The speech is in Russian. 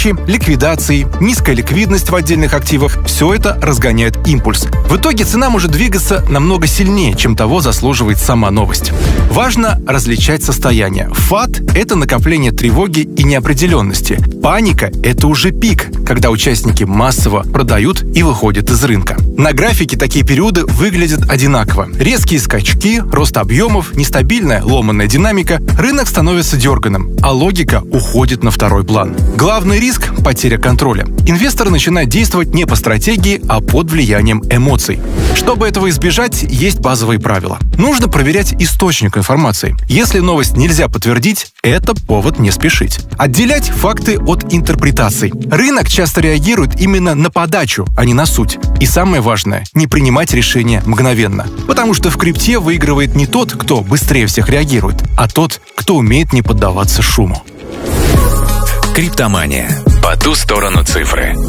неудачи, ликвидации, низкая ликвидность в отдельных активах – все это разгоняет импульс. В итоге цена может двигаться намного сильнее, чем того заслуживает сама новость. Важно различать состояния. ФАТ – это накопление тревоги и неопределенности. Паника – это уже пик, когда участники массово продают и выходят из рынка. На графике такие периоды выглядят одинаково. Резкие скачки, рост объемов, нестабильная ломаная динамика, рынок становится дерганым, а логика уходит на второй план. Главный риск – потеря контроля. Инвестор начинает действовать не по стратегии, а под влиянием эмоций. Чтобы этого избежать, есть базовые правила. Нужно проверять источник информации. Если новость нельзя подтвердить, это повод не спешить. Отделять факты от интерпретаций. Рынок часто реагирует именно на подачу, а не на суть. И самое важное – не принимать решения мгновенно. Потому что в крипте выигрывает не тот, кто быстрее всех реагирует, а тот, кто умеет не поддаваться шуму. Криптомания. По ту сторону цифры.